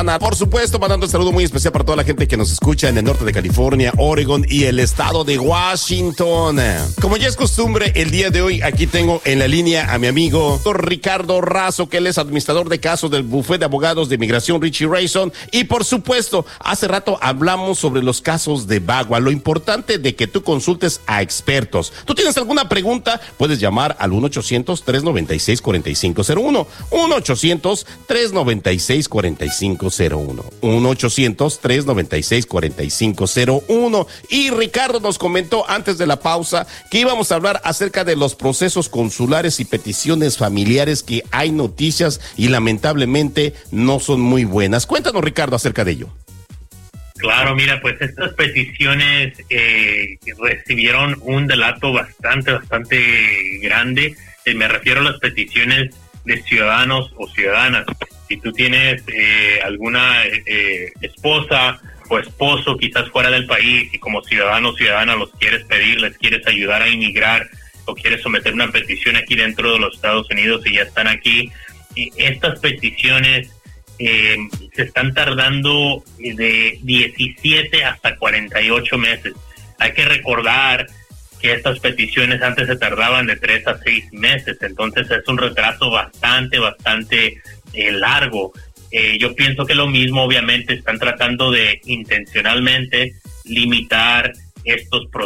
Por supuesto, mandando un saludo muy especial para toda la gente que nos escucha en el norte de California, Oregon y el estado de Washington. Como ya es costumbre, el día de hoy aquí tengo en la línea a mi amigo Ricardo Razo, que él es administrador de casos del bufete de abogados de inmigración Richie Rayson. Y por supuesto, hace rato hablamos sobre los casos de VAWA, lo importante de que tú consultes a expertos. ¿Tú tienes alguna pregunta? Puedes llamar al 1-800-396-4501. 1-800-396-4501. 1-800-396-4501. Y Ricardo nos comentó antes de la pausa que íbamos a hablar acerca de los procesos consulares y peticiones familiares, que hay noticias y lamentablemente no son muy buenas. Cuéntanos, Ricardo, acerca de ello. Claro, mira, pues estas peticiones recibieron un delato bastante grande. Me refiero a las peticiones de ciudadanos o ciudadanas. Si tú tienes alguna esposa o esposo quizás fuera del país y como ciudadano o ciudadana los quieres pedir, les quieres ayudar a inmigrar o quieres someter una petición aquí dentro de los Estados Unidos y ya están aquí, estas peticiones se están tardando de 17 hasta 48 meses. Hay que recordar que estas peticiones antes se tardaban de 3 a 6 meses, entonces es un retraso bastante largo. Yo pienso que lo mismo, obviamente, están tratando de intencionalmente limitar estos procesos